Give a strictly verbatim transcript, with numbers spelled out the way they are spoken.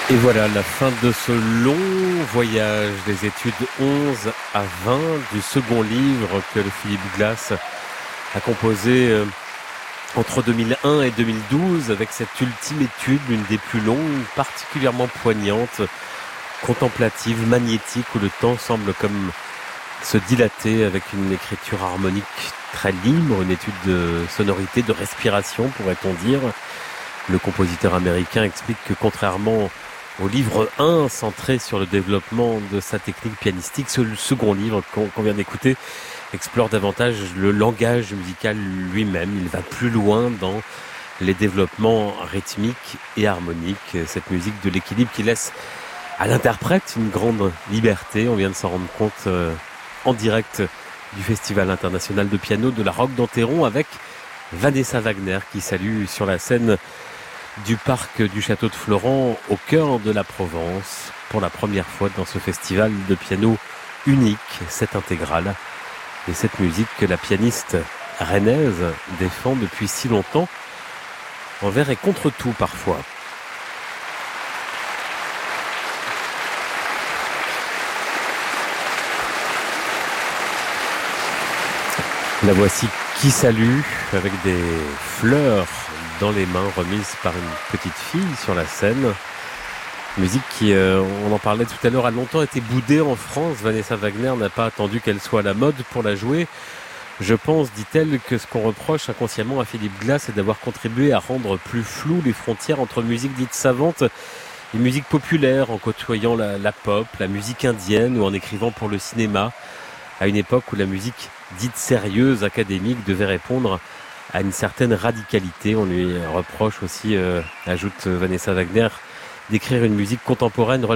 Et voilà la fin de ce long voyage des études onze à vingt du second livre que le Philip Glass a composé entre deux mille un et deux mille douze avec cette ultime étude, l'une des plus longues, particulièrement poignante, contemplative, magnétique, où le temps semble comme se dilater avec une écriture harmonique très libre, une étude de sonorité, de respiration, pourrait-on dire. Le compositeur américain explique que contrairement au livre un, centré sur le développement de sa technique pianistique, ce second livre qu'on, qu'on vient d'écouter explore davantage le langage musical lui-même. Il va plus loin dans les développements rythmiques et harmoniques. Cette musique de l'équilibre qui laisse à l'interprète une grande liberté. On vient de s'en rendre compte euh, en direct du Festival international de piano de la Roque d'Enterron avec Vanessa Wagner qui salue sur la scène du parc du château de Florent au cœur de la Provence pour la première fois dans ce festival de piano unique, cette intégrale et cette musique que la pianiste rennaise défend depuis si longtemps envers et contre tout parfois. La voici qui salue avec des fleurs dans les mains remises par une petite fille sur la scène. Musique qui, euh, on en parlait tout à l'heure, a longtemps été boudée en France. Vanessa Wagner n'a pas attendu qu'elle soit à la mode pour la jouer. Je pense, dit-elle, que ce qu'on reproche inconsciemment à Philip Glass, c'est d'avoir contribué à rendre plus floues les frontières entre musique dite savante et musique populaire, en côtoyant la, la pop, la musique indienne ou en écrivant pour le cinéma, à une époque où la musique dite sérieuse, académique, devait répondre à une certaine radicalité. On lui reproche aussi, euh, ajoute Vanessa Wagner, d'écrire une musique contemporaine